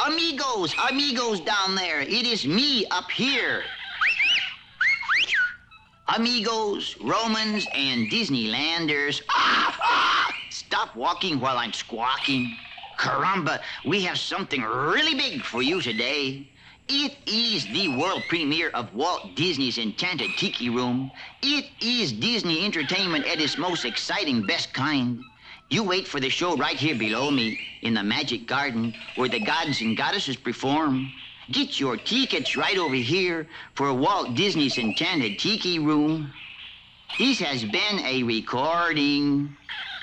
Amigos down there. It is me up here. Amigos, Romans, and Disneylanders. Stop walking while I'm squawking. Caramba, we have something really big for you today. It is the world premiere of Walt Disney's Enchanted Tiki Room. It is Disney entertainment at its most exciting, best kind. You wait for the show right here below me in the Magic Garden where the gods and goddesses perform. Get your tickets right over here for Walt Disney's Enchanted Tiki Room. This has been a recording.